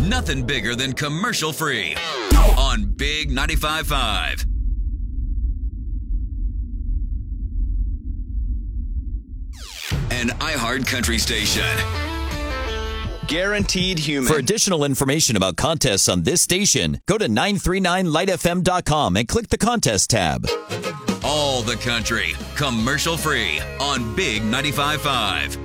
Nothing bigger than commercial free on Big 95.5. An iHeart Country station. Guaranteed human. For additional information about contests on this station, go to 939lightfm.com and click the contest tab. All the country, commercial free on Big 95.5.